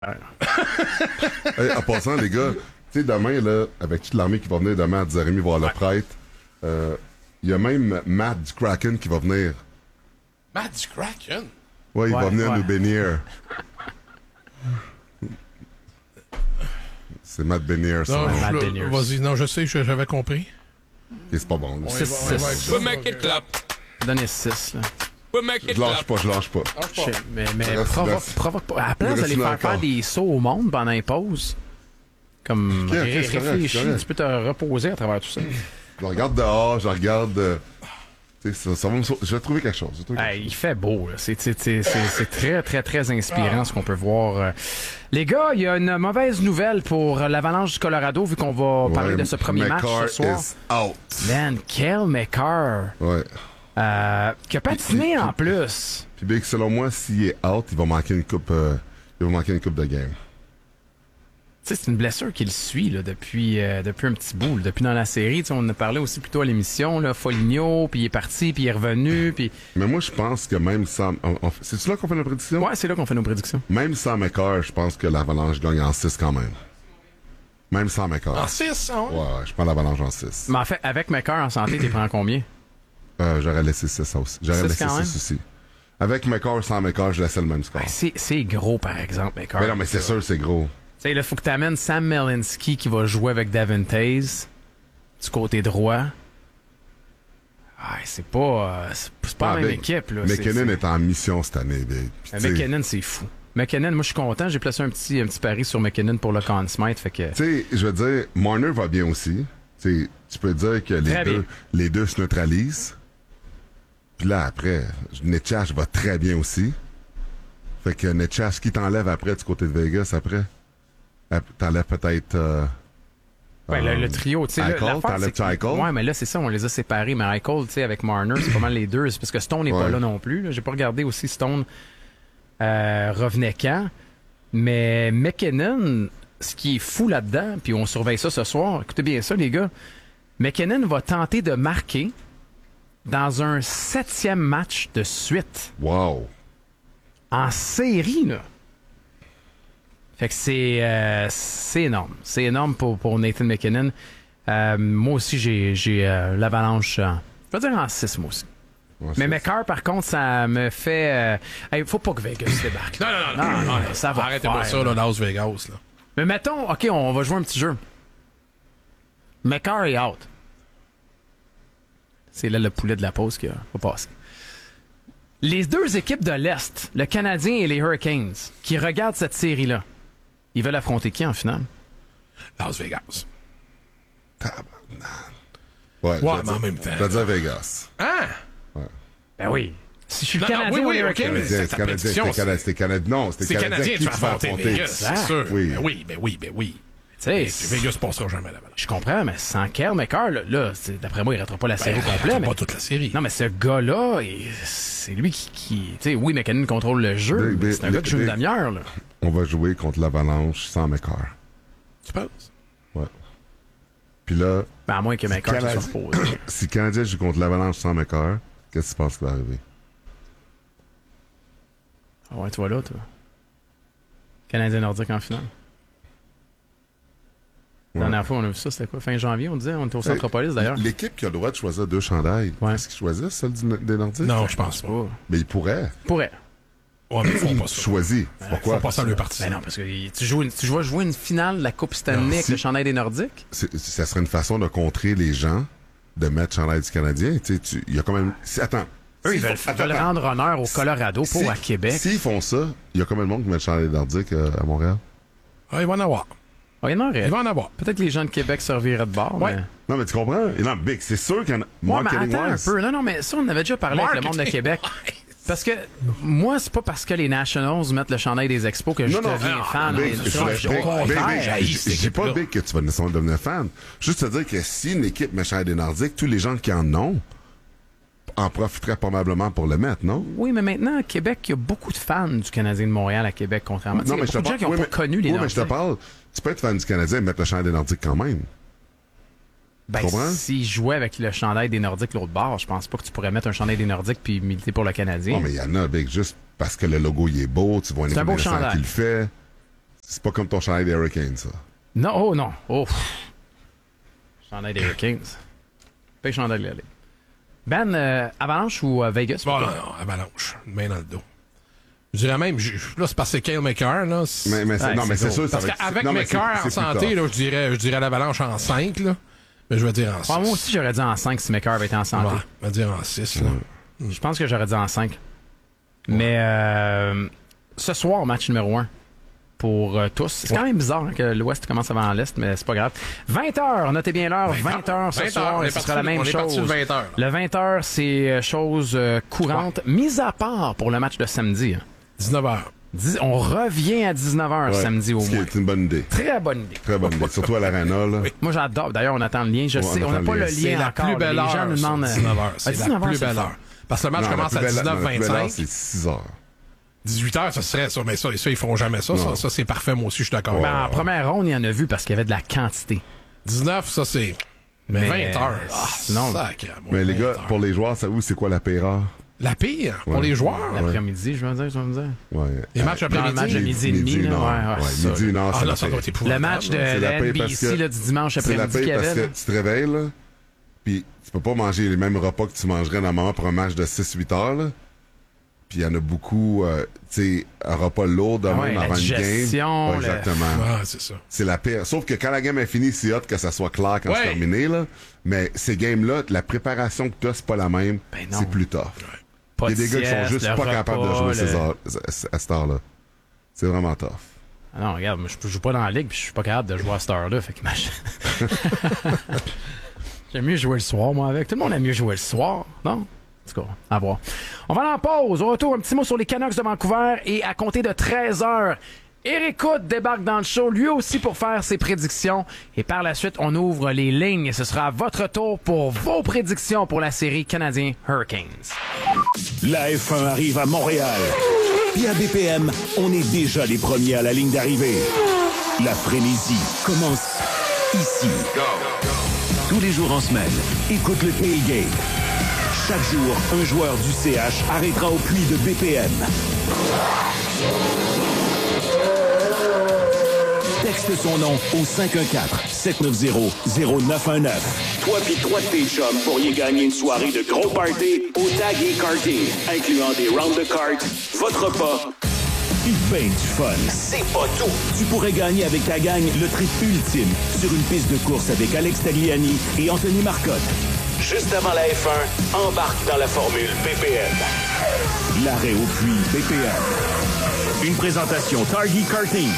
Hey, en passant, les gars, tu sais, demain, là, avec toute l'armée qui va venir demain à 10h30 voir le prêtre, il y a même Matt du Kraken qui va venir. Matt du Kraken? Ouais, il va venir nous bénir. C'est Matt Benier, ça. Non, Matt Beniers. Vas-y, non, je sais, j'avais compris. Et c'est pas bon. Là. We make it clap. Donnez 6, là. We make it Je lâche clap. pas, je lâche pas. Mais Reste- provoque pas. À la place reste d'aller faire encore. faire des sauts au monde pendant les pauses, comme Ok, c'est correct, réfléchis, c'est correct. tu peux te reposer à travers tout ça. Je regarde dehors, je regarde... tu sais, ça va me je vais trouver quelque chose. Il fait beau, là. C'est très, très, très inspirant ce qu'on peut voir. Les gars, il y a une mauvaise nouvelle pour l'Avalanche du Colorado, vu qu'on va parler de ce premier match ce soir. is out. Man, Cale Makar, Ouais. qui a patiné en plus. Puis Big, selon moi, s'il est out, il va manquer une coupe, de game. Tu sais, c'est une blessure qui le suit là, depuis un petit bout. Là. Depuis dans la série, tu sais, on en a parlé aussi plutôt à l'émission, là, Foligno, puis il est parti, puis il est revenu, puis... Mais moi, je pense que même sans... C'est-tu là qu'on fait nos prédictions? Ouais, c'est là qu'on fait nos prédictions. Même sans McCarr, je pense que l'Avalanche gagne en 6 quand même. Même sans McCarr. En 6, hein? Ouais, je prends l'Avalanche en 6. Mais en fait, avec Makar en santé, t'es prends combien? J'aurais laissé 6 ça aussi. J'aurais 6 laissé quand 6 même? aussi. Avec McCarr, sans McCarr, je laissais le même score. C'est gros, par exemple, Makar. Mais non, mais c'est sûr, c'est gros. Tu sais, là, faut que t'amènes Sam Melinsky qui va jouer avec Devin Taze du côté droit. Ah, c'est pas la même équipe, là. McKinnon est en mission cette année, Big. Puis, tu sais, McKinnon, c'est fou. McKinnon, moi, je suis content. J'ai placé un petit pari sur McKinnon pour le Conn Smythe, fait que... tu sais, je veux dire, Marner va bien aussi. Tu sais, tu peux dire que Très bien. les deux se neutralisent. Puis là, après, Netchach va très bien aussi. Fait que Netchach, qui t'enlève après du côté de Vegas, après? T'enlèves peut-être... le trio, tu sais, Eichel, l'affaire, t'enlèves c'est que- Eichel? Ouais, mais là, c'est ça, on les a séparés. Mais Eichel, tu sais, avec Marner, c'est pas mal les deux. C'est parce que Stone n'est pas Ouais. là non plus. Là. J'ai pas regardé aussi Stone revenait quand. Mais McKinnon, ce qui est fou là-dedans, puis on surveille ça ce soir, écoutez bien ça, les gars. McKinnon va tenter de marquer dans un 7e match de suite. Wow! En série, là. Fait que c'est énorme. C'est énorme pour Nathan McKinnon. Moi aussi, j'ai l'Avalanche, je vais dire en 6, moi aussi. Ouais, Mais c'est- McCarr, par contre, ça me fait... hey, faut pas que Vegas débarque. Non, ça va Arrêtez-moi faire, ça, là, Las Vegas, là. Mais mettons, OK, on va jouer un petit jeu. McCarr est out. C'est là le poulet de la pause qui va passer. Les deux équipes de l'Est, le Canadien et les Hurricanes, qui regardent cette série-là, ils veulent affronter qui en finale? Las Vegas. Ouais, Ouais, mais en même temps. Je vais dire Vegas. Hein? Ben oui. Si je suis le Non, non, Canadien oui, ou oui, les ok, Hurricanes... mais c'est ta prédiction, C'était Canadien. Non, c'était C'est Canadien, tu vas affronter Vegas, Exact. c'est sûr. Oui. Ben oui. Tu sais, Vegas passera jamais à la balle. je comprends, mais sans Kyle McCarr, là d'après moi, il ne ratera pas la série complète. Mais... Pas toute la série. Non, mais ce gars-là, c'est lui qui tu sais, oui, McKinnon contrôle le jeu, mais c'est un gars qui joue une demi-heure, là. On va jouer contre l'Avalanche sans McCarr. Tu penses? Ouais. Puis là, Ben, à moins que McCarr se Canadien- soit reposé. si le Canadien joue contre l'Avalanche sans McCarr, qu'est-ce que tu penses qui va arriver? Ah ouais, tu vois là, toi. Canadien nordique en finale. La dernière fois, on a vu ça, c'était quoi? Fin janvier, on disait? On était au Centropolis, d'ailleurs. L'équipe qui a le droit de choisir 2 chandails, Ouais. est-ce qu'ils choisissent celle des Nordiques? Non, je pense pas. Oh. Mais ils pourraient. Pourrait. Ouais, mais ils font pas ça. Choisir. Pourquoi? Faut pas ça leur partie. Ben non, parce que tu vas jouer une finale de la Coupe Stanley Non, avec si- le chandail des Nordiques. Ça serait une façon de contrer les gens de mettre chandail du Canadien. Tu sais, il y a quand même... attends. Eux, ils S'ils veulent, font- veulent attends. rendre honneur au Colorado, pas à Québec. S'ils font ça, il y a combien de monde qui met le chandail nordique à Montréal? Ah, il va en avoir. Ah, il y en aurait. Il va en avoir. Peut-être que les gens de Québec se reviraient de bord, Ouais. mais... Non, mais tu comprends? Et non, Big, c'est sûr qu'il y en a... Ouais, mais attends un Marketing-wise. peu. Non, mais ça, on avait déjà parlé avec le monde de Québec. Parce que moi, c'est pas parce que les Nationals mettent le chandail des Expos que je Non, non, deviens non, fan. Big, Mais je ça, suis- au Big, contraire. Big, j'haïs cette j'ai pas équipe-là. Big que tu vas nécessairement devenir fan. Juste te dire que si une équipe met chandail des Nordiques, tous les gens qui en ont en profiteraient probablement pour le mettre, non? Oui, mais maintenant, à Québec, il y a beaucoup de fans du Canadien de Montréal à Québec, contrairement. Il y a beaucoup de gens qui n'ont oui, pas mais- connu les oui, mais je te Nordiques. parle, tu peux être fan du Canadien et mettre le chandail des Nordiques quand même. Ben, comprends? s'ils jouaient avec le chandail des Nordiques l'autre bord, je pense pas que tu pourrais mettre un chandail des Nordiques puis militer pour le Canadien. Non, mais il y en a, Big, juste parce que le logo il est beau, tu vois une C'est un équipe beau nationale chandail. qui le fait. C'est pas comme ton chandail des Hurricanes, ça. Non, oh non. Oh. Chandail des Hurricanes. Pas le chandail de la Ligue. Ben, Avalanche ou Vegas? Bon, non, Avalanche. Main dans le dos. Je dirais même, là, c'est parce que c'est Cale Makar, là. Mais c'est sûr, ça parce va être... qu'avec non, mais Makar en santé, là, je dirais l'Avalanche en 5, là. Mais je vais dire en 6. Moi aussi, j'aurais dit en 5 si Makar avait été en santé. Ouais, je vais dire en 6, là. Je pense que j'aurais dit en 5. Mais ce soir, match numéro 1 pour tous. C'est quand même bizarre que l'Ouest commence avant l'Est, mais c'est pas grave. 20h, notez bien l'heure. 20h ce soir, et ce sera la même chose. Le 20h. Le 20h, c'est chose courante, mise à part pour le match de samedi. 19h. On revient à 19h samedi au moins. C'est une bonne idée. Très bonne idée. Très bonne idée. Surtout à l'Arena, là. Oui. Moi, j'adore. D'ailleurs, on attend le lien. Je sais, on n'a pas le C'est lien la encore. plus belle heure. Les gens nous demandent... 19h. C'est la plus belle heure. Parce que le match commence à 19h25. C'est 6h. 18h, ça serait ça. Mais ça, ils feront jamais ça. Ça, c'est parfait. Moi aussi, je suis d'accord. En première ronde, il y en a vu parce qu'il y avait de la quantité. 19, ça, c'est... Mais 20h. Non. Mais les gars, pour les joueurs, savez-vous c'est quoi la pire heure? La pire pour les joueurs? L'après-midi, je veux dire. Ouais. Les matchs après-midi? Le match de midi et demi. Midi, 1h, c'est là, ça doit être épouvantable. Le match de la NBC du dimanche après-midi qu'il y avait. C'est la paix parce que tu te réveilles, là, puis tu peux pas manger les mêmes repas que tu mangerais normalement pour un match de 6-8 heures, là. Puis il y en a beaucoup, tu sais, un repas lourd de même avant une game. Exactement. Ah, c'est ça. C'est la pire. Sauf que quand la game est finie, c'est hot que ça soit clair quand c'est terminé, là. Mais ces games-là, la préparation que tu as, c'est pas la même. C'est plus tough. Il y a des gars qui sont juste pas capables de jouer à cette heure-là. C'est vraiment tough. Ah non, regarde, moi, je joue pas dans la ligue puis je suis pas capable de jouer à cette heure-là. Fait que j'aime mieux jouer le soir, moi, avec. Tout le monde aime mieux jouer le soir, non? En tout cas, à voir. On va aller en pause. Au retour, un petit mot sur les Canucks de Vancouver. Et à compter de 13h, Éric Hood débarque dans le show, lui aussi pour faire ses prédictions. Et par la suite, on ouvre les lignes et ce sera à votre tour pour vos prédictions pour la série Canadien Hurricanes. La F1 arrive à Montréal. Puis à BPM, on est déjà les premiers à la ligne d'arrivée. La frénésie commence ici. Tous les jours en semaine, écoute le tailgate. Chaque jour, un joueur du CH arrêtera au puits de BPM. Texte son nom au 514-790-0919. Toi pis 3 de tes chums pourriez gagner une soirée de gros party au Tag et Karting, incluant des rounds de cartes, votre repas, pis ben du fun. C'est pas tout! Tu pourrais gagner avec ta gang le trip ultime sur une piste de course avec Alex Tagliani et Anthony Marcotte. Juste avant la F1, embarque dans la formule BPM. L'arrêt au puits BPM. Une présentation Target Karting.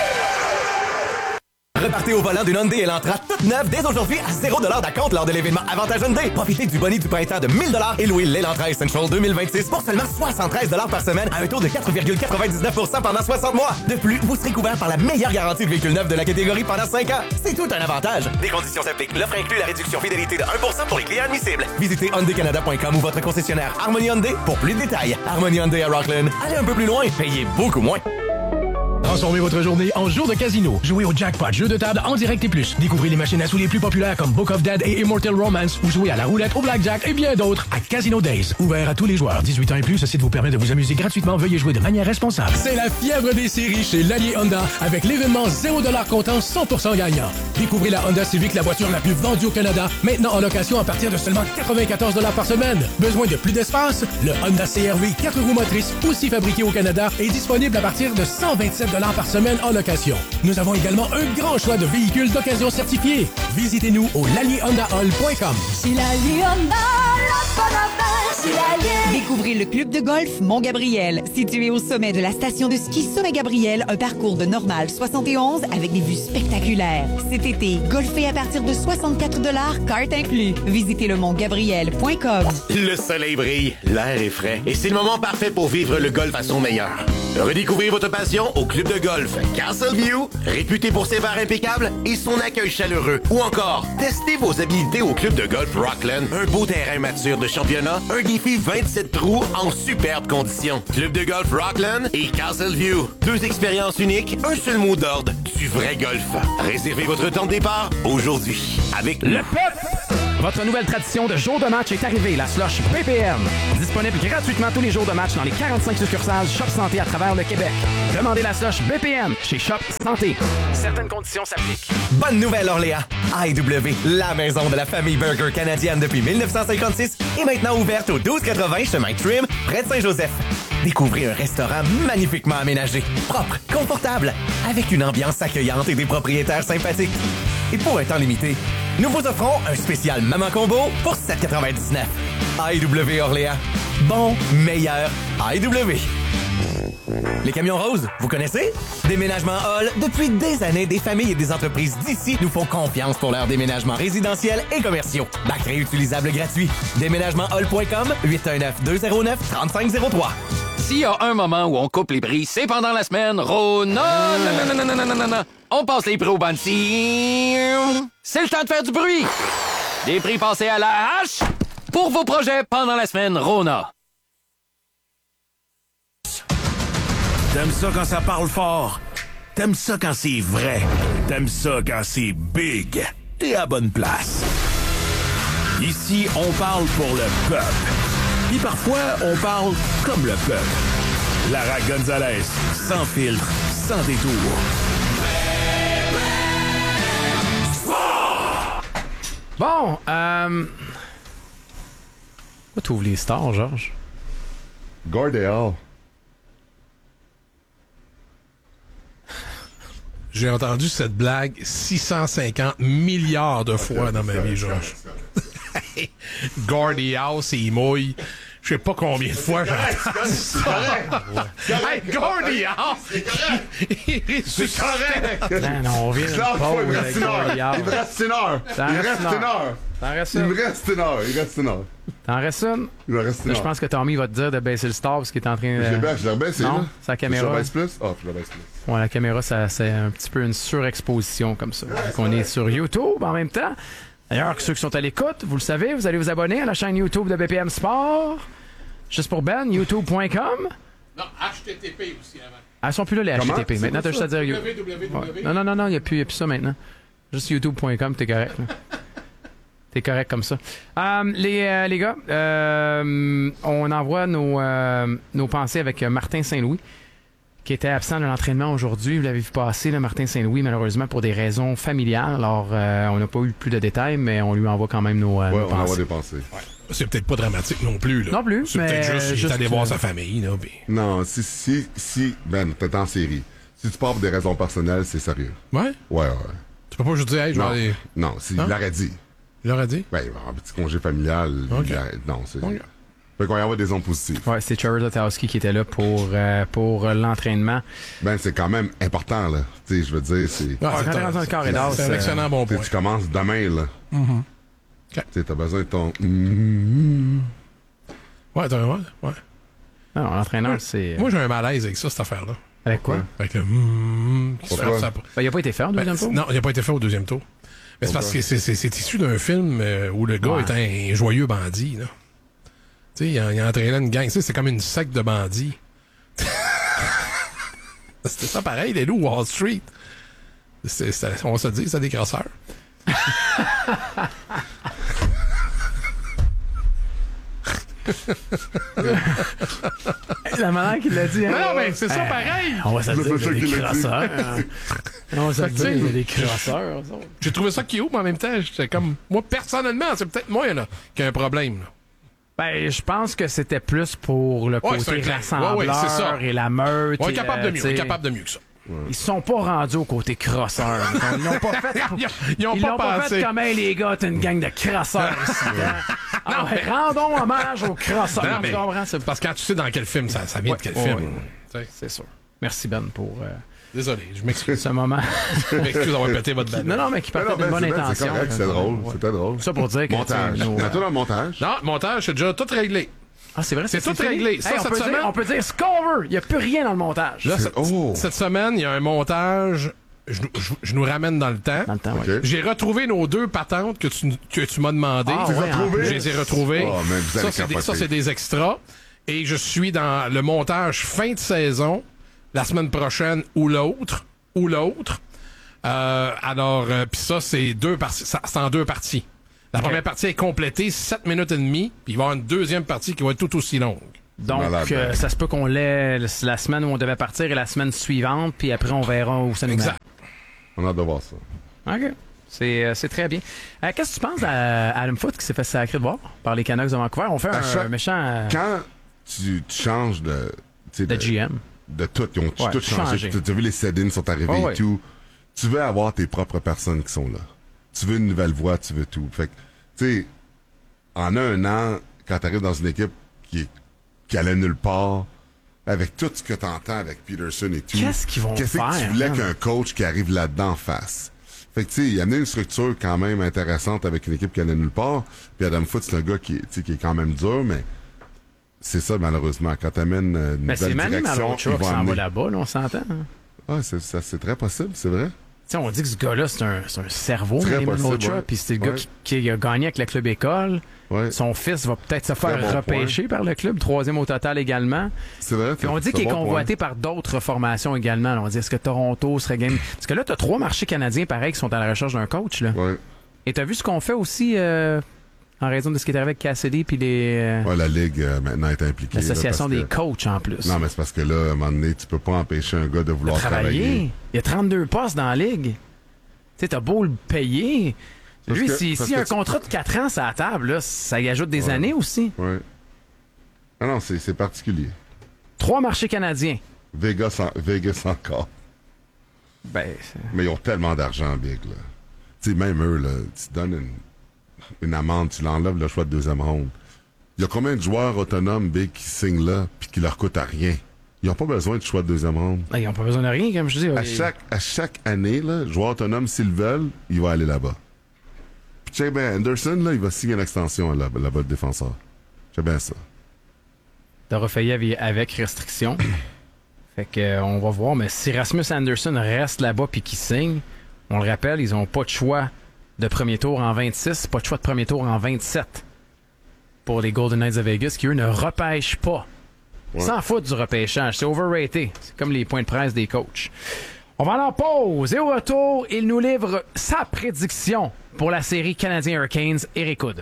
Repartez au volant d'une Hyundai Elantra toute neuve dès aujourd'hui à 0$ d'acompte lors de l'événement Avantage Hyundai. Profitez du bonus du printemps de 1000$ et louez l'Elantra Essential 2026 pour seulement 73$ par semaine à un taux de 4,99% pendant 60 mois. De plus, vous serez couvert par la meilleure garantie de véhicule neuf de la catégorie pendant 5 ans. C'est tout un avantage. Des conditions s'appliquent. L'offre inclut la réduction fidélité de 1% pour les clients admissibles. Visitez HyundaiCanada.com ou votre concessionnaire Harmony Hyundai pour plus de détails. Harmony Hyundai à Rockland. Allez un peu plus loin, payez beaucoup moins. Transformez votre journée en jour de casino. Jouez au jackpot, jeu de table en direct et plus. Découvrez les machines à sous les plus populaires comme Book of Dead et Immortal Romance ou jouez à la roulette, au blackjack et bien d'autres à Casino Days. Ouvert à tous les joueurs. 18 ans et plus, ce site vous permet de vous amuser gratuitement. Veuillez jouer de manière responsable. C'est la fièvre des séries chez Lallier Honda avec l'événement 0$ comptant 100% gagnant. Découvrez la Honda Civic, la voiture la plus vendue au Canada, maintenant en location à partir de seulement 94$ par semaine. Besoin de plus d'espace? Le Honda CR-V 4 roues motrices, aussi fabriqué au Canada, est disponible à partir de 127$ par semaine en location. Nous avons également un grand choix de véhicules d'occasion certifiés. Visitez-nous au lalierhondahall.com. C'est Lallier Honda, la bonne affaire, c'est Lallier. Découvrez le club de golf Mont-Gabriel, situé au sommet de la station de ski Sommet-Gabriel, un parcours de normal 71 avec des vues spectaculaires. Cet été, golfez à partir de 64$, carte inclus. Visitez le montgabriel.com. Le soleil brille, l'air est frais et c'est le moment parfait pour vivre le golf à son meilleur. Redécouvrez votre passion au club de golf Castleview, réputé pour ses verres impeccables et son accueil chaleureux. Ou encore, testez vos habiletés au club de golf Rockland, un beau terrain mature de championnat, un défi 27 trous en superbes conditions. Club de golf Rockland et Castleview, 2 expériences uniques, un seul mot d'ordre, du vrai golf. Réservez votre temps de départ aujourd'hui. Avec le PEP! Votre nouvelle tradition de jour de match est arrivée, la slush BPM. Disponible gratuitement tous les jours de match dans les 45 succursales Shop Santé à travers le Québec. Demandez la slush BPM chez Shop Santé. Certaines conditions s'appliquent. Bonne nouvelle, Orléans! AEW, la maison de la famille burger canadienne depuis 1956, est maintenant ouverte au 1280 chemin Trim, près de Saint-Joseph. Découvrez un restaurant magnifiquement aménagé, propre, confortable, avec une ambiance accueillante et des propriétaires sympathiques. Et pour un temps limité, nous vous offrons un spécial Maman Combo pour 7,99. AEW Orléans. Bon, meilleur AEW. Les camions roses, vous connaissez? Déménagement Hall. Depuis des années, des familles et des entreprises d'ici nous font confiance pour leurs déménagements résidentiels et commerciaux. Bac réutilisable gratuit. Déménagementhall.com 819-209-3503. S'il y a un moment où on coupe les prix, c'est pendant la semaine Rona. On passe les prix au Bansi. C'est le temps de faire du bruit. Des prix passés à la hache pour vos projets pendant la semaine Rona. T'aimes ça quand ça parle fort? T'aimes ça quand c'est vrai? T'aimes ça quand c'est big? T'es à bonne place. Ici, on parle pour le peuple. Puis parfois, on parle comme le peuple. Lara Gonzalez, sans filtre, sans détour. Bon, où t'ouvres les stars, Georges? Gordéal. J'ai entendu cette blague 650 milliards de fois dans ma vie, Georges. Gordie House, il mouille. Je sais pas combien de fois j'entends ça. Hey, Gordie House! C'est correct! Non, on vient de Il me reste une heure. Il me reste une heure. T'en restes Il une. me reste une heure. Il reste une heure. T'en restes une? Il me reste une Là, heure. je pense que Tommy va te dire de baisser le star parce qu'il est en train de... Je l'ai baissé, non, là. sa caméra. Je la baisse plus? Ah, je la baisse plus. Ouais, la caméra, c'est un petit peu une surexposition comme ça. Donc, on est sur YouTube en même temps. D'ailleurs, ceux qui sont à l'écoute, vous le savez, vous allez vous abonner à la chaîne YouTube de BPM Sport. Juste pour Ben, youtube.com. Non, HTTP aussi avant. Elles sont plus là, les Comment? HTTP. Maintenant, t'as juste à dire YouTube. www. Non, il n'y a plus ça maintenant. Juste youtube.com, t'es correct. Là. T'es correct comme ça. Les gars, on envoie nos pensées avec Martin Saint-Louis, qui était absent de l'entraînement aujourd'hui. Vous l'avez vu passer, là, Martin Saint-Louis, malheureusement, pour des raisons familiales. Alors, on n'a pas eu plus de détails, mais on lui envoie quand même nos Ouais, nos on pensées. envoie des pensées. Ouais. C'est peut-être pas dramatique non plus. Là. Non plus, c'est mais peut-être juste qu'il est allé voir sa famille. Là, puis... Non, si, Ben, t'es en série. Si tu pars pour des raisons personnelles, c'est sérieux. Ouais? Ouais. Tu peux pas juste dire, hey, je vais Non, aller... non, il l'aurait dit. Il l'aurait dit? Ben, il va avoir un petit congé familial. Ok. Non, c'est... Ok. Fait qu'on y envoie des ondes positives. Ouais, c'est Trevor Tatowski qui était là pour l'entraînement. Ben, c'est quand même important, là. Tu sais, je veux dire, c'est... Ah, quand t'es rendu dans le corridor, c'est un excellent bon point. Tu commences demain, là. Mm-hmm. Okay. Tu sais, t'as besoin de ton... Ouais, t'as ouais. Non, l'entraîneur, c'est... Moi, j'ai un malaise avec ça, cette affaire-là. Avec quoi? Avec le... qui se fait ça. Ben, il a pas été fait au deuxième tour? Non, il n'a pas été fait au deuxième tour. Mais c'est parce que c'est issu d'un film où le gars est un joyeux bandit, là. Tu sais, il a entraîné une gang. Tu sais, c'est comme une secte de bandits. C'était ça pareil, les loups Wall Street. On va se dire, c'est des crosseurs. La manière qu'il l'a dit. Hein? Non, mais c'est ça pareil. On va se dire, il y a des crosseurs. On va se dire, il y a des crosseurs. J'ai trouvé ça cute, mais en même temps, j'étais comme... Moi, personnellement, c'est peut-être moi là, qui a un problème. Là. Ben, je pense que c'était plus pour le côté rassembleur c'est ça. et la meute. On est capable de mieux. On est capable de mieux que ça. Ils sont pas rendus au côté crosseur. Ils l'ont pas fait. Ils l'ont pas fait comme hey, les gars, t'es une gang de crosseurs ici. Non, mais rendons hommage aux crosseurs. Non, mais parce que quand tu sais dans quel film ça vient de quel film. C'est sûr. Merci Ben pour. Désolé, je m'excuse. Ce moment. Je m'excuse d'avoir pété votre balle. Non, mais qui partait d'une bonne intention. C'est correct, c'est drôle. C'était drôle. Ça pour dire que. Montage. Mets-toi dans le montage. Non, montage, c'est déjà tout réglé. Ah, c'est vrai, c'est tout réglé. Ça, hey, cette semaine... on peut dire ce qu'on veut. Il n'y a plus rien dans le montage. Là, cette semaine, il y a un montage. Je nous ramène dans le temps. Dans le temps, okay. J'ai retrouvé nos deux patentes que tu m'as demandé. Ah, je les ai retrouvées. Oh, ça, c'est des extras. Et je suis dans le montage fin de saison, la semaine prochaine ou l'autre. Alors, puis ça, c'est en deux parties. La première partie est complétée, 7 minutes et demie, puis il va y avoir une deuxième partie qui va être tout aussi longue. Donc, ça se peut qu'on l'ait la semaine où on devait partir et la semaine suivante, puis après, on verra où ça nous mène. Exact. On a hâte de voir ça. OK. C'est très bien. Qu'est-ce que tu penses à Adam Foote qui s'est fait sacrer de voir par les Canucks de Vancouver? On fait un méchant... Quand tu changes de GM. De tout, ils ont tout changé. Tu as vu, les set-ins sont arrivés et tout. Tu veux avoir tes propres personnes qui sont là. Tu veux une nouvelle voix, tu veux tout. Fait que, tu sais, en un an, quand tu arrives dans une équipe qui allait nulle part, avec tout ce que tu entends avec Peterson et tout. Qu'est-ce qu'ils vont faire? Qu'est-ce que tu voulais qu'un coach qui arrive là-dedans fasse? Fait que, tu sais, il a amené une structure quand même intéressante avec une équipe qui allait nulle part. Puis Adam Foote, c'est un gars qui est quand même dur, mais c'est ça, malheureusement. Quand t'amènes une nouvelle direction, qui s'en va là-bas, là, on s'entend. Hein? Ah, c'est très possible, c'est vrai. T'sais, on dit que ce gars-là, c'est un cerveau, puis c'est le gars qui a gagné avec le club école. Ouais. Son fils va peut-être se faire repêcher par le club, 3e au total également. C'est vrai. Puis on dit qu'il est convoité par d'autres formations également. Alors, on dit, est-ce que Toronto serait game? Parce que là, t'as 3 marchés canadiens pareils qui sont à la recherche d'un coach. Là. Ouais. Et t'as vu ce qu'on fait aussi en raison de ce qui est arrivé avec Cassidy puis les... Ouais, la Ligue maintenant est impliquée. L'association des coachs en plus. Non, mais c'est parce que là, à un moment donné, tu peux pas empêcher un gars de vouloir travailler. Il y a 32 postes dans la Ligue. Tu sais, t'as beau le payer. Lui, s'il y a un contrat de 4 ans sur la table, là, ça y ajoute des années aussi. Oui. Ah non, c'est particulier. 3 marchés canadiens. Vegas encore. Mais ils ont tellement d'argent, Big, là. Tu sais, même eux, là, tu donnes une amende, tu l'enlèves le choix de 2e ronde. Il y a combien de joueurs autonomes, Big, qui signent là puis qui leur coûtent à rien? Ils n'ont pas besoin de choix de 2e ronde. Ils n'ont pas besoin de rien, comme je dis. À chaque année, là, joueur autonome, s'ils veulent, il va aller là-bas. Puis check bien, Anderson, là, il va signer une extension là-bas de défenseur. Check bien ça. Dorofayev avec restriction. Fait que on va voir. Mais si Rasmus Anderson reste là-bas puis qu'il signe, on le rappelle, ils n'ont pas de choix de premier tour en 26, pas de choix de premier tour en 27 pour les Golden Knights de Vegas, qui eux ne repêchent pas. Ouais. S'en foutent du repêchage, c'est overrated. C'est comme les points de presse des coachs. On va aller en pause et au retour, il nous livre sa prédiction pour la série Canadiens Hurricanes. Éric Hood.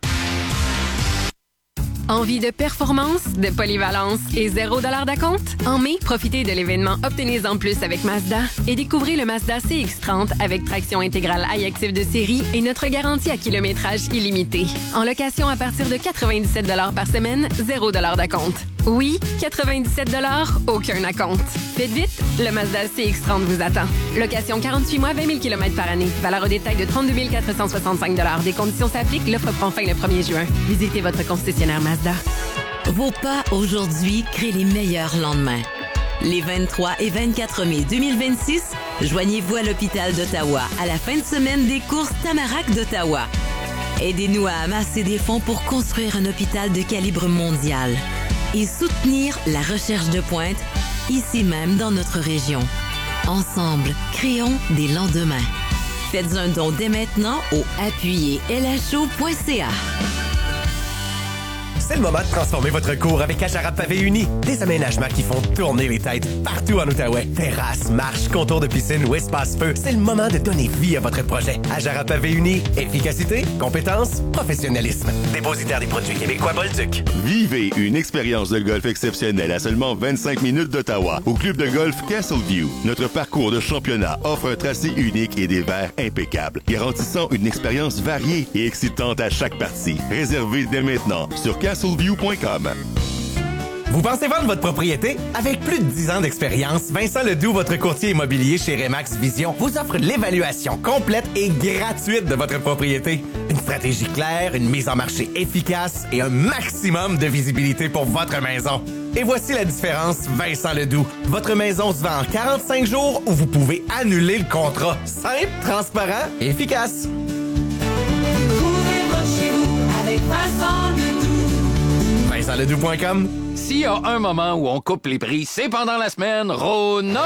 Envie de performance, de polyvalence et $0 d'acompte? En mai, profitez de l'événement Obtenez-en plus avec Mazda et découvrez le Mazda CX-30 avec traction intégrale iActive de série et notre garantie à kilométrage illimité. En location à partir de 97 $ par semaine, $0 d'acompte. Oui, 97 $, aucun acompte. Faites vite, le Mazda CX-30 vous attend. Location 48 mois, 20 000 km par année. Valeur au détail de 32 465 $. Des conditions s'appliquent. L'offre prend fin le 1er juin. Visitez votre concessionnaire Mazda. Vos pas aujourd'hui créent les meilleurs lendemains. Les 23 et 24 mai 2026, joignez-vous à l'hôpital d'Ottawa à la fin de semaine des courses Tamarack d'Ottawa. Aidez-nous à amasser des fonds pour construire un hôpital de calibre mondial et soutenir la recherche de pointe ici même dans notre région. Ensemble, créons des lendemains. Faites un don dès maintenant au appuyez-lho.ca. C'est le moment de transformer votre cour avec Ajara Pavé Uni. Des aménagements qui font tourner les têtes partout en Outaouais. Terrasses, marches, contours de piscine ou espace-feu. C'est le moment de donner vie à votre projet. Ajara Pavé Uni. Efficacité, compétence, professionnalisme. Dépositaire des produits québécois Bolduc. Vivez une expérience de golf exceptionnelle à seulement 25 minutes d'Ottawa au club de golf Castleview. Notre parcours de championnat offre un tracé unique et des verres impeccables, garantissant une expérience variée et excitante à chaque partie. Réservez dès maintenant sur castleview.com. Vous pensez vendre votre propriété? Avec plus de 10 ans d'expérience, Vincent Ledoux, votre courtier immobilier chez Remax Vision, vous offre l'évaluation complète et gratuite de votre propriété. Une stratégie claire, une mise en marché efficace et un maximum de visibilité pour votre maison. Et voici la différence, Vincent Ledoux. Votre maison se vend en 45 jours ou vous pouvez annuler le contrat. Simple, transparent et efficace. Découvrez votre chez vous avec Vincent Ledoux. VincentLedoux.com. S'il y a un moment où on coupe les prix, c'est pendant la semaine Rona.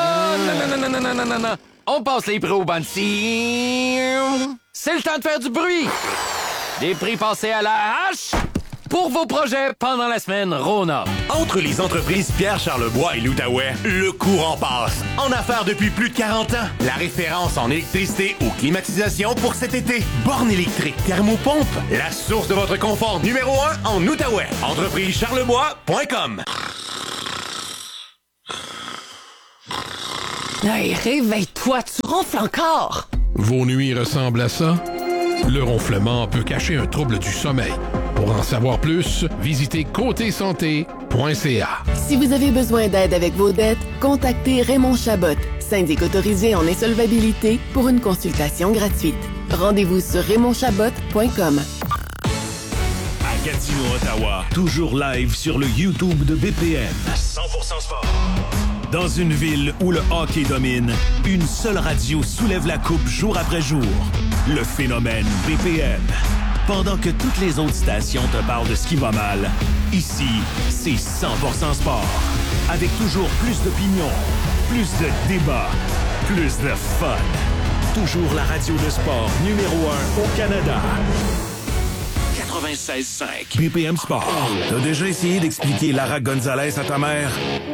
On passe les prix au Bansi. C'est le temps de faire du bruit. Des prix passés à la hache pour vos projets pendant la semaine Rona. Entre les entreprises Pierre Charlebois et l'Outaouais, le courant passe. En affaires depuis plus de 40 ans. La référence en électricité ou climatisation pour cet été. Borne électrique, thermopompe. La source de votre confort numéro 1 en Outaouais. EntrepriseCharlebois.com. Hey, réveille-toi, tu ronfles encore. Vos nuits ressemblent à ça? Le ronflement peut cacher un trouble du sommeil. Pour en savoir plus, visitez côtésanté.ca. Si vous avez besoin d'aide avec vos dettes, contactez Raymond Chabot, syndic autorisé en insolvabilité, pour une consultation gratuite. Rendez-vous sur RaymondChabot.com. À Gatineau, Ottawa, toujours live sur le YouTube de BPM. 100% sport. Dans une ville où le hockey domine, une seule radio soulève la coupe jour après jour. Le phénomène BPM. Pendant que toutes les autres stations te parlent de ce qui va mal, ici, c'est 100% sport. Avec toujours plus d'opinions, plus de débats, plus de fun. Toujours la radio de sport numéro 1 au Canada. 96.5 BPM Sport. T'as déjà essayé d'expliquer Lara Gonzalez à ta mère?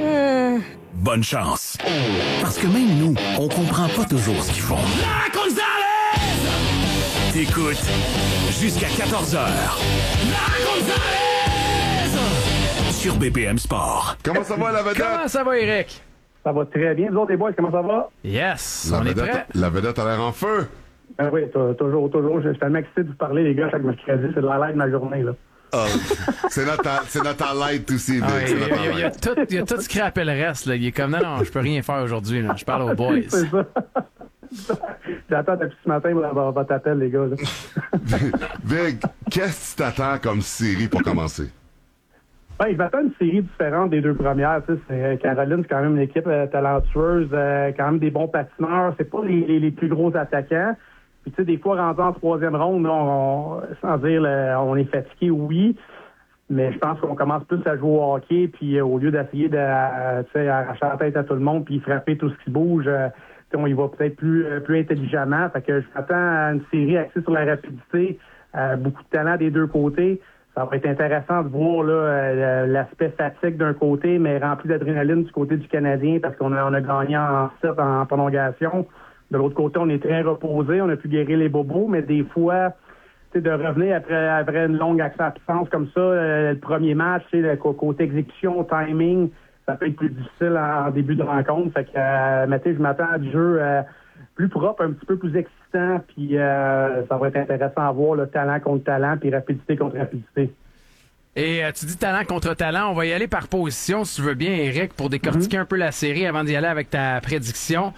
Bonne chance. Parce que même nous, on comprend pas toujours ce qu'ils font. Lara Gonzalez! T'écoutes jusqu'à 14h. Lara Gonzalez! Sur BPM Sport. Comment ça va, la vedette? Comment ça va, Eric? Ça va très bien. Vous autres, les boys, comment ça va? Yes, on est vedette, prêt. La vedette a l'air en feu. Ben oui, toujours. Je suis tellement excité de vous parler, les gars, chaque mercredi. C'est de la live de ma journée, là. Oh, c'est notre highlight aussi, Ah, il a tout scrappé le reste. Là. Il est comme, non, je peux rien faire aujourd'hui. Là. Je parle aux boys. C'est ça. J'attends depuis ce matin votre appel, les gars. Vic, qu'est-ce que tu t'attends comme série pour commencer? Ben, je m'attends à une série différente des deux premières. Tu sais, Caroline, c'est quand même une équipe talentueuse, quand même des bons patineurs. C'est pas les plus gros attaquants. Puis, tu sais, des fois, rendu en troisième ronde, sans dire on est fatigué, oui, mais je pense qu'on commence plus à jouer au hockey, puis au lieu d'essayer d'arracher la tête à tout le monde puis frapper tout ce qui bouge, on y va peut-être plus intelligemment. Fait que je m'attends à une série axée sur la rapidité, beaucoup de talent des deux côtés. Ça va être intéressant de voir l'aspect fatigue d'un côté, mais rempli d'adrénaline du côté du Canadien, parce qu'on a gagné en 7 en prolongation. De l'autre côté, on est très reposé, on a pu guérir les bobos, mais des fois, de revenir après une longue absence comme ça, le premier match, le côté exécution, timing, ça peut être plus difficile en début de rencontre. Fait que, je m'attends à du jeu plus propre, un petit peu plus excitant, puis ça va être intéressant à voir le talent contre talent, puis rapidité contre rapidité. Et tu dis talent contre talent, on va y aller par position, si tu veux bien, Eric, pour décortiquer un peu la série avant d'y aller avec ta prédiction.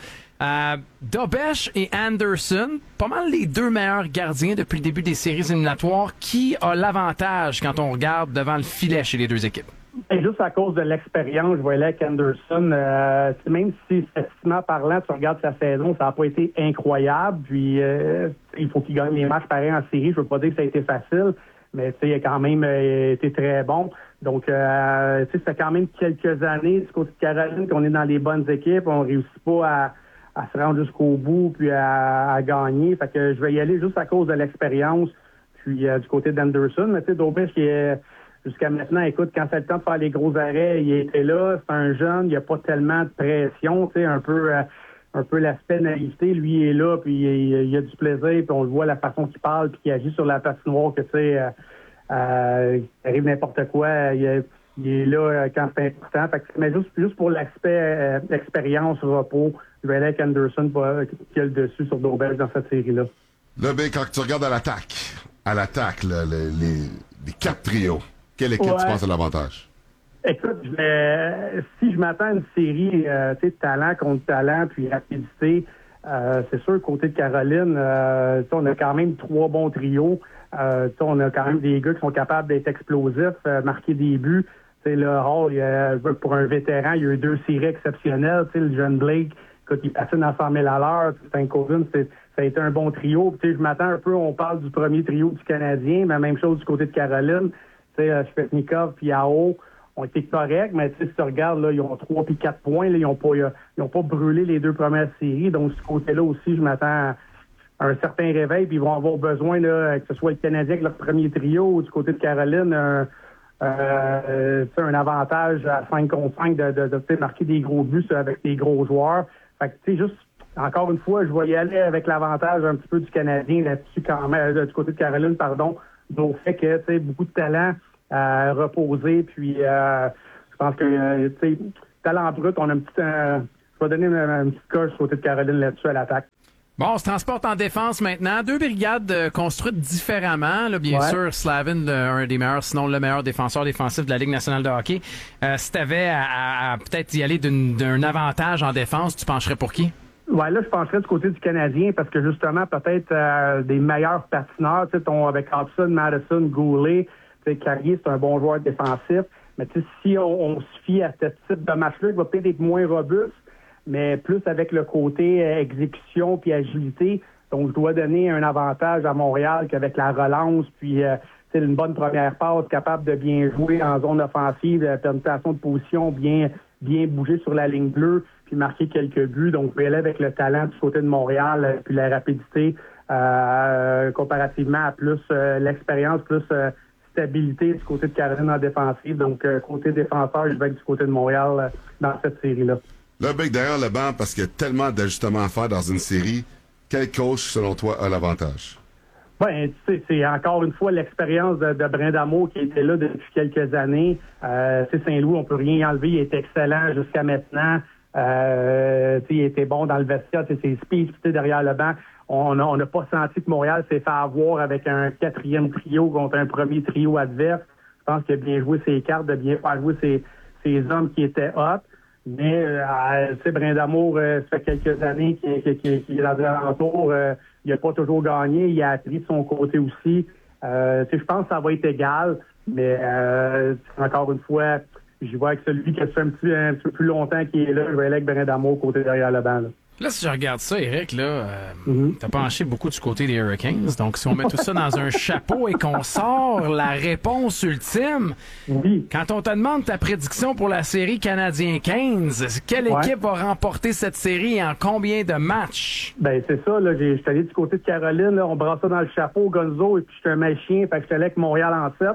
Dobesh et Anderson, pas mal les deux meilleurs gardiens depuis le début des séries éliminatoires. Qui a l'avantage quand on regarde devant le filet chez les deux équipes? Et juste à cause de l'expérience, je voyais avec Anderson, même si statistiquement parlant, tu regardes sa saison, ça n'a pas été incroyable. Puis il faut qu'il gagne les matchs pareils en série. Je veux pas dire que ça a été facile, mais il a quand même été très bon. Donc, ça fait quand même quelques années du côté de Caroline qu'on est dans les bonnes équipes. On réussit pas à se rendre jusqu'au bout puis à gagner. Fait que je vais y aller juste à cause de l'expérience. Puis du côté d'Anderson, mais tu sais, Dobesh, jusqu'à maintenant, écoute, quand c'est le temps de faire les gros arrêts, il était là. C'est un jeune, il n'y a pas tellement de pression, tu sais, un peu l'aspect naïveté. Lui, il est là, puis il a du plaisir, puis on le voit la façon qu'il parle, puis qu'il agit sur la patinoire, que tu sais, il arrive n'importe quoi, il est là quand c'est important. Fait que, mais juste pour l'aspect expérience, repos, je vais aller avec Anderson qui a le dessus sur Dobesh dans cette série-là. Là, ben, quand tu regardes à l'attaque, là, les 4 trios, quelle équipe tu penses à l'avantage? Écoute, si je m'attends à une série, talent contre talent, puis rapidité, c'est sûr, côté de Caroline, on a quand même 3 bons trios. On a quand même des gars qui sont capables d'être explosifs, marquer des buts. Là, pour un vétéran, il y a eu 2 séries exceptionnelles. Le jeune Blake, quand il passait à 100 000 à l'heure, Stankoven, ça a été un bon trio. Je m'attends un peu, on parle du premier trio du Canadien, mais même chose du côté de Caroline. Svechnikov et Yao ont été corrects, mais si tu regardes, là, ils ont 3 puis 4 points. Là, ils n'ont pas brûlé les 2 premières séries. Donc, de ce côté-là aussi, je m'attends un certain réveil, puis ils vont avoir besoin, là, que ce soit le Canadien avec leur premier trio ou du côté de Caroline, un avantage à 5 contre 5 de marquer des gros buts avec des gros joueurs. Fait que, tu sais, juste, encore une fois, je vais y aller avec l'avantage un petit peu du Canadien là-dessus quand même, du côté de Caroline, pardon, au fait que, tu sais, beaucoup de talent reposé, puis je pense que, tu sais, talent brut, on a je vais donner une petite coche du côté de Caroline là-dessus à l'attaque. Bon, on se transporte en défense maintenant. 2 brigades construites différemment. Là, bien sûr, Slavin, un des meilleurs, sinon le meilleur défenseur défensif de la Ligue nationale de hockey. Si tu avais à peut-être y aller d'un avantage en défense, tu pencherais pour qui? Ouais, là, je pencherais du côté du Canadien parce que justement, peut-être des meilleurs patineurs, tu sais, avec Hobson, Madison, Goulet, tu sais, Carrier, c'est un bon joueur défensif. Mais tu sais, si on se fie à ce type de match-là, il va peut-être être moins robuste, mais plus avec le côté exécution puis agilité. Donc, je dois donner un avantage à Montréal qu'avec la relance, puis c'est une bonne première passe, capable de bien jouer en zone offensive, permutation de position, bien bouger sur la ligne bleue, puis marquer quelques buts. Donc, je vais aller avec le talent du côté de Montréal, puis la rapidité, comparativement à plus l'expérience, plus stabilité du côté de Caroline en défensive. Donc, côté défenseur, je vais être du côté de Montréal dans cette série-là. Là, Bec, derrière le banc, parce qu'il y a tellement d'ajustements à faire dans une série, quel coach, selon toi, a l'avantage? Ben, tu sais, c'est encore une fois l'expérience de Brindamour qui était là depuis quelques années. C'est Saint-Louis, on peut rien y enlever. Il est excellent jusqu'à maintenant. Il était bon dans le vestiaire. Ses speeds derrière le banc. On n'a pas senti que Montréal s'est fait avoir avec un 4e trio contre un premier trio adverse. Je pense qu'il a bien joué ses cartes, de bien faire jouer ses hommes qui étaient hot. Mais, tu sais, Brindamour, ça fait quelques années qu'il est dans l'alentour. Il n'a pas toujours gagné. Il a appris de son côté aussi. Je pense que ça va être égal. Mais, encore une fois, je vois avec celui qui a fait un petit peu plus longtemps qui est là. Je vais aller avec Brindamour côté derrière le banc. Là, si je regarde ça, Eric, là, t'as penché beaucoup du côté des Hurricanes. Donc, si on met tout ça dans un chapeau et qu'on sort la réponse ultime, quand on te demande ta prédiction pour la série Canadien-15, quelle équipe va remporter cette série et en combien de matchs? Ben, c'est ça, là. Je suis allé du côté de Caroline, là, on brasse ça dans le chapeau, Gonzo, et puis je suis un machien, fait que je suis allé avec Montréal en 7.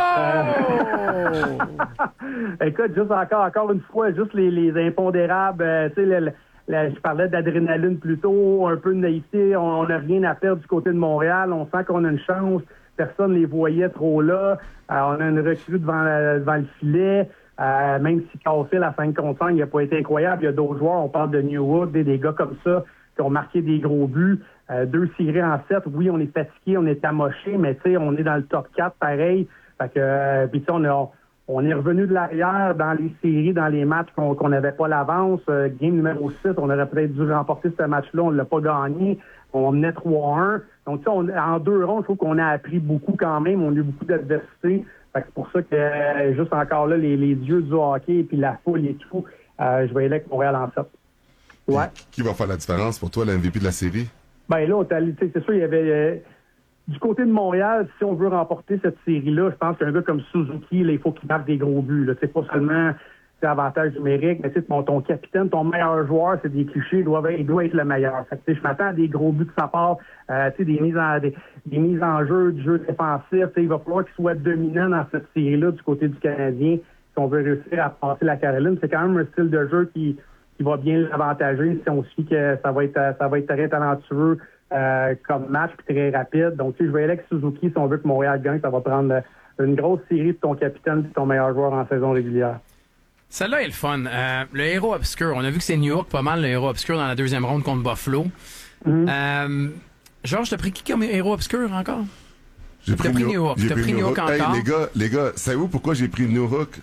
Écoute, juste encore une fois, juste les impondérables, tu sais, je parlais d'adrénaline plus tôt, un peu de naïveté. On n'a rien à perdre du côté de Montréal. On sent qu'on a une chance. Personne ne les voyait trop là. On a une recrue devant le filet. Même si Caulfield à 5 contre 5, il n'a pas été incroyable. Il y a d'autres joueurs. On parle de Newhook, des gars comme ça qui ont marqué des gros buts. 2 séries en 7. Oui, on est fatigué, on est amoché, mais tu sais, on est dans le top 4 pareil. Fait que, puis tu sais, on est revenu de l'arrière dans les séries, dans les matchs qu'on n'avait pas l'avance. Game numéro 6, on aurait peut-être dû remporter ce match-là, on ne l'a pas gagné. On menait 3-1. Donc, en 2 ronds, je trouve qu'on a appris beaucoup quand même. On a eu beaucoup d'adversité. C'est pour ça que, juste encore là, les dieux du hockey et puis la foule et tout, je vais aller avec Montréal en 7. Ouais. Qui va faire la différence pour toi, l'MVP de la série? Ben là, c'est sûr, il y avait... Du côté de Montréal, si on veut remporter cette série-là, je pense qu'un gars comme Suzuki, là, il faut qu'il marque des gros buts. C'est pas seulement avantage numérique, mais ton capitaine, ton meilleur joueur, c'est des clichés, il doit être le meilleur. Fait que, je m'attends à des gros buts de sa part, des mises en jeu, du jeu défensif. Il va falloir qu'il soit dominant dans cette série-là du côté du Canadien si on veut réussir à passer la Caroline. C'est quand même un style de jeu qui va bien l'avantager si on suit que ça va être très talentueux. Comme match, puis très rapide. Donc, je vais aller avec Suzuki. Si on veut que Montréal gagne, ça va prendre une grosse série de ton capitaine et ton meilleur joueur en saison régulière. Celle-là est le fun. Le héros obscur, on a vu que c'est Newhook pas mal, le héros obscur dans la 2e ronde contre Buffalo. Georges, t'as pris qui comme héros obscur encore? J'ai pris Newhook. T'as pris Newhook encore? Hey, les gars, savez-vous pourquoi j'ai pris Newhook,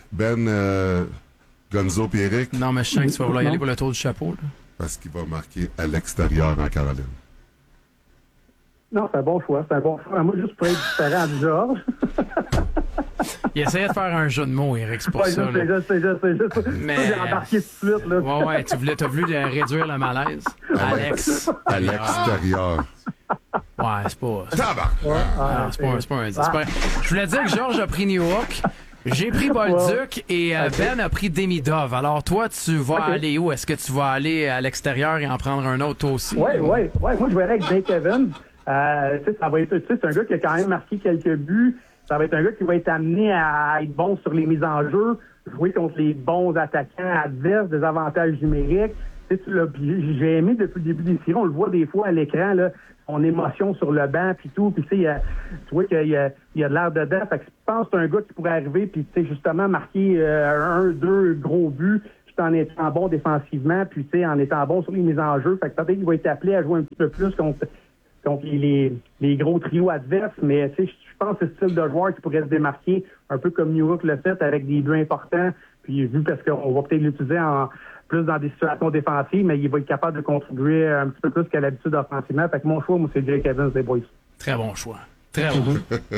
Gonzo et Eric? Non, mais je sens que tu vas vouloir y aller pour le tour du chapeau. Là. Parce qu'il va marquer à l'extérieur en Caroline. Non, c'est un bon choix. Moi, juste pour être différent du Georges. Il essayait de faire un jeu de mots, Eric, c'est pour ça. C'est juste. Mais... J'ai embarqué tout de suite. Là. Ouais, t'as voulu réduire le malaise. Alex. À l'extérieur. Ouais, c'est pas... Tabac! C'est pas un 10. Je voulais dire que Georges a pris Newhook J'ai pris Bolduc et Ben a pris Demidov. Alors toi, tu vas aller où? Est-ce que tu vas aller à l'extérieur et en prendre un autre aussi? Oui. Moi, je vais aller avec Jake Evans. Ça va être, c'est un gars qui a quand même marqué quelques buts. Ça va être un gars qui va être amené à être bon sur les mises en jeu, jouer contre les bons attaquants adverses, des avantages numériques. J'ai aimé depuis le début des séries, on le voit des fois à l'écran, là, son émotion sur le banc puis tout. Puis tu vois qu'il y a de l'air dedans. Fait que je pense que c'est un gars qui pourrait arriver puis justement marquer 1-2 gros buts tout en étant bon défensivement puis en étant bon sur les mises en jeu. Fait que peut-être qu'il va être appelé à jouer un petit peu plus contre les gros trios adverses, mais je pense que c'est ce style de joueur qui pourrait se démarquer, un peu comme New York le fait, avec des buts importants, puis vu parce qu'on va peut-être l'utiliser plus dans des situations défensives, mais il va être capable de contribuer un petit peu plus qu'à l'habitude offensivement. Fait que mon choix, moi, c'est Jake Evans des Boys. Très bon choix. Très bon.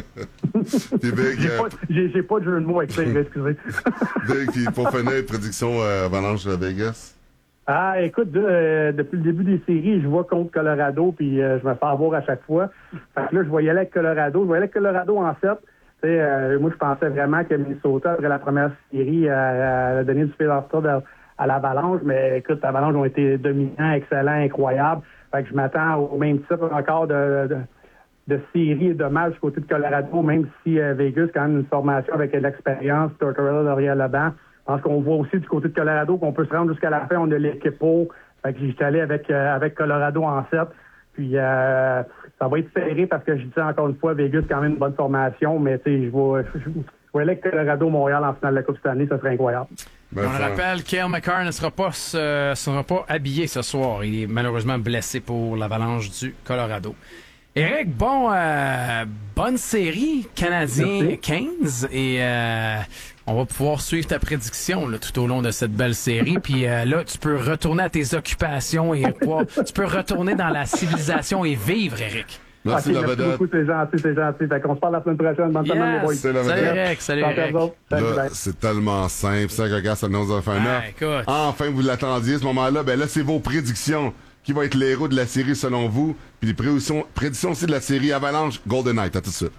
J'ai pas de jeu de mots avec ça, excusez. Puis pour finir, prédiction Avalanche de Vegas? Écoute, depuis le début des séries, je vois contre Colorado, puis je me fais avoir à chaque fois. Fait que là, je vais y aller avec Colorado. Je vais y aller avec Colorado en 7. Moi, je pensais vraiment que Minnesota, après la première série, a donné du fil en retard à l'Avalanche, mais écoute, l'Avalanche ont été dominants, excellents, incroyables. Fait que je m'attends au même type encore de série et de match du côté de Colorado, même si Vegas, quand même, une formation avec l'expérience, Tortorella derrière le banc. Je pense qu'on voit aussi du côté de Colorado qu'on peut se rendre jusqu'à la fin. On a l'équipe pour. Fait que j'étais allé avec Colorado en 7. Puis ça va être serré parce que je dis encore une fois, Vegas, quand même une bonne formation, mais je vais aller avec Colorado-Montréal en finale de la Coupe cette année, ça serait incroyable. On le rappelle, Cale Makar ne sera pas habillé ce soir. Il est malheureusement blessé pour l'Avalanche du Colorado. Éric, bonne série, Canadien 15, et on va pouvoir suivre ta prédiction là, tout au long de cette belle série. Puis là, tu peux retourner à tes occupations et tu peux retourner dans la civilisation et vivre, Éric. Merci, la vedette. Beaucoup, c'est gentil. Fait qu'on se parle la semaine prochaine. Bonne semaine, les boys. Salut, Eric. Salut, Eric. C'est tellement simple. Ça, regarde, ça nous a fait un écoute. Enfin, vous l'attendiez, ce moment-là. Ben là, c'est vos prédictions. Qui va être l'héros de la série selon vous? Puis les prédictions aussi de la série Avalanche Golden Knight. À tout de suite.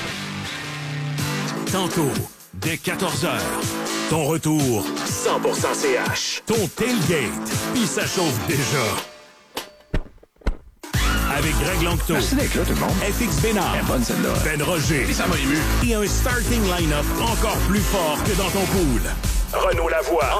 Tantôt, dès 14h, ton retour 100% CH. Ton tailgate, puis ça chauffe déjà. Avec Greg Langto. Merci d'être là, tout le monde. FX Bénard. Bonne celle-là. Ben Roger. Puis ça m'a ému. Et un starting line-up encore plus fort que dans ton pool. Renaud Lavoie.